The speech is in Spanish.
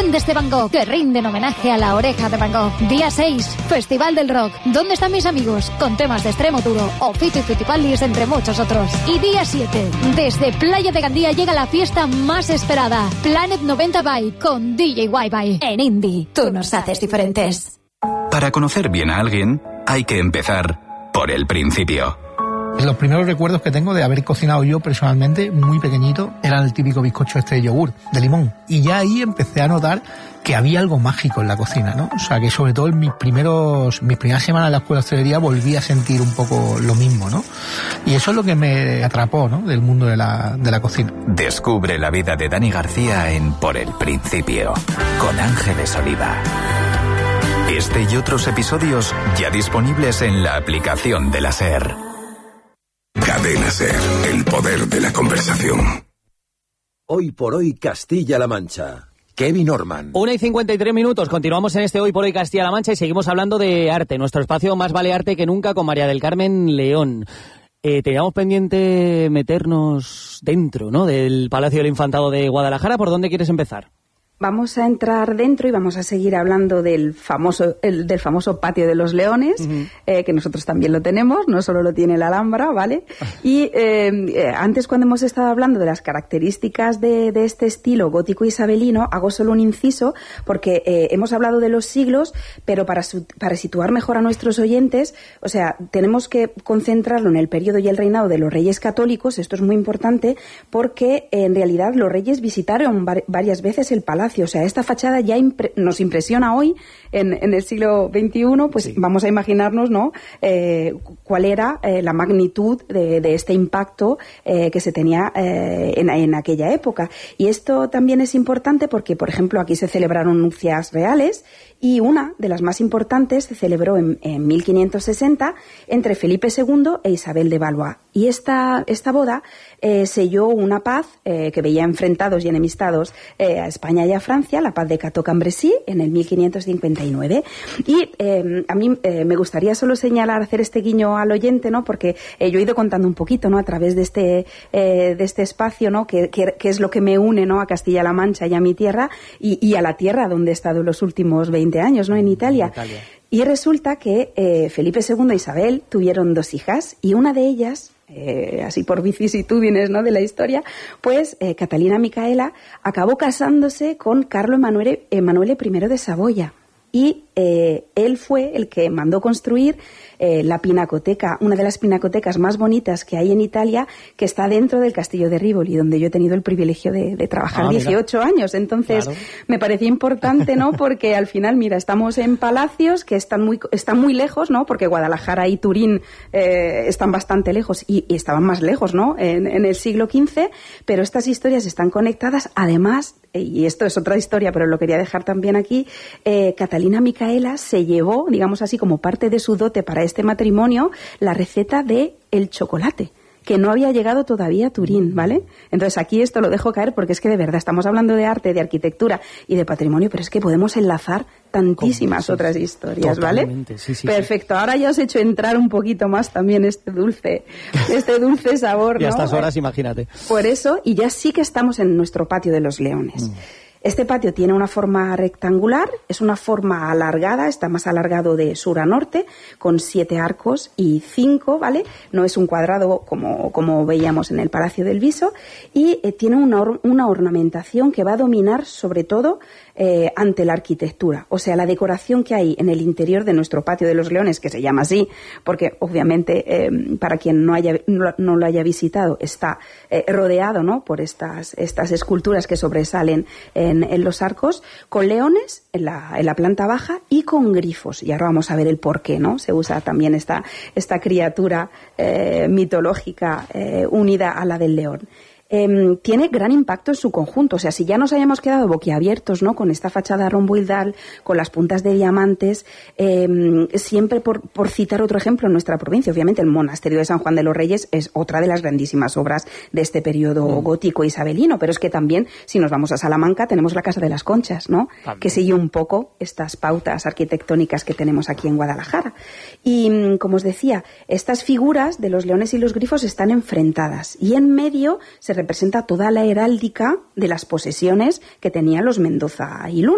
Duendes de Van Gogh, que rinden homenaje a la oreja de Van Gogh. Día 6, Festival del Rock. ¿Dónde están mis amigos? Con temas de extremo duro, o Fito y Fitipaldis, entre muchos otros. Y día 7, desde Playa de Gandía llega la fiesta más esperada, Planet 90 By, con DJ Wi-Fi. En Indie, tú nos haces diferentes. Para conocer bien a alguien, hay que empezar por el principio. Los primeros recuerdos que tengo de haber cocinado yo personalmente, muy pequeñito, era el típico bizcocho de yogur, de limón. Y ya ahí empecé a notar que había algo mágico en la cocina, ¿no? O sea, que sobre todo en mis primeras semanas en la escuela de hostelería volví a sentir un poco lo mismo, ¿no? Y eso es lo que me atrapó, ¿no? Del mundo de la cocina. Descubre la vida de Dani García en Por el Principio, con Ángeles Oliva. Este y otros episodios ya disponibles en la aplicación de la SER. Cadena SER, el poder de la conversación. Hoy por hoy Castilla-La Mancha. Kevin Orman. 1:53, continuamos en este Hoy por hoy Castilla-La Mancha y seguimos hablando de arte, nuestro espacio más vale arte que nunca con María del Carmen León. Teníamos pendiente meternos dentro, ¿no?, del Palacio del Infantado de Guadalajara. ¿Por dónde quieres empezar? Vamos a entrar dentro y vamos a seguir hablando del famoso Patio de los Leones, que nosotros también lo tenemos, no solo lo tiene la Alhambra, ¿vale? Y antes, cuando hemos estado hablando de las características de este estilo gótico isabelino, hago solo un inciso, porque hemos hablado de los siglos, pero para situar mejor a nuestros oyentes, o sea, tenemos que concentrarlo en el periodo y el reinado de los reyes católicos. Esto es muy importante, porque en realidad los reyes visitaron varias veces el palacio. O sea, esta fachada ya nos impresiona hoy, en el siglo XXI, pues sí. Vamos a imaginarnos, ¿no?, cuál era la magnitud de este impacto que se tenía en aquella época. Y esto también es importante porque, por ejemplo, aquí se celebraron nupcias reales, y una de las más importantes se celebró en 1560 entre Felipe II e Isabel de Valois. Y esta boda selló una paz que veía enfrentados y enemistados a España y a Francia, la paz de Cateau-Cambrésis, en el 1559. Y a mí me gustaría solo señalar, hacer este guiño al oyente, ¿no?, porque yo he ido contando un poquito, ¿no?, a través de este espacio, ¿no?, que es lo que me une, ¿no?, a Castilla-La Mancha y a mi tierra, y a la tierra donde he estado los últimos 20 años, ¿no?, en Italia. Y resulta que Felipe II e Isabel tuvieron 2 hijas, y una de ellas, así por vicisitudines, ¿no?, de la historia, pues Catalina Micaela acabó casándose con Carlo Emanuele I de Saboya. Y él fue el que mandó construir la pinacoteca, una de las pinacotecas más bonitas que hay en Italia, que está dentro del castillo de Rivoli, donde yo he tenido el privilegio de trabajar 18 años. Entonces, claro, me parecía importante, ¿no?, porque al final, mira, estamos en palacios que están muy lejos, ¿no?, porque Guadalajara y Turín están bastante lejos y estaban más lejos, ¿no?, en el siglo XV, pero estas historias están conectadas. Además, y esto es otra historia, pero lo quería dejar también aquí, Catalina Micaela se llevó, digamos así, como parte de su dote para este matrimonio, la receta de el chocolate, que no había llegado todavía a Turín, ¿vale? Entonces aquí esto lo dejo caer porque es que de verdad estamos hablando de arte, de arquitectura y de patrimonio, pero es que podemos enlazar tantísimas otras historias, ¿vale? Sí, perfecto. Sí. Ahora ya os he hecho entrar un poquito más también este dulce sabor, ¿no? Y a estas horas, imagínate. Por eso, y ya sí que estamos en nuestro Patio de los Leones. Este patio tiene una forma rectangular, es una forma alargada, está más alargado de sur a norte, con 7 arcos y 5, ¿vale? No es un cuadrado como veíamos en el Palacio del Viso, y tiene una ornamentación que va a dominar sobre todo ante la arquitectura. O sea, la decoración que hay en el interior de nuestro Patio de los Leones, que se llama así, porque obviamente para quien no lo haya visitado, está rodeado, ¿no?, por estas esculturas que sobresalen en los arcos, con leones en la planta baja y con grifos. Y ahora vamos a ver el por qué, ¿no? Se usa también esta criatura mitológica unida a la del león. Tiene gran impacto en su conjunto. O sea, si ya nos hayamos quedado boquiabiertos, ¿no?, con esta fachada romboidal, con las puntas de diamantes, siempre por citar otro ejemplo en nuestra provincia, obviamente el monasterio de San Juan de los Reyes es otra de las grandísimas obras de este periodo gótico isabelino, pero es que también, si nos vamos a Salamanca, tenemos la Casa de las Conchas, ¿no?, que sigue un poco estas pautas arquitectónicas que tenemos aquí en Guadalajara. Y, como os decía, estas figuras de los leones y los grifos están enfrentadas, y en medio se representa toda la heráldica de las posesiones que tenían los Mendoza y Luna.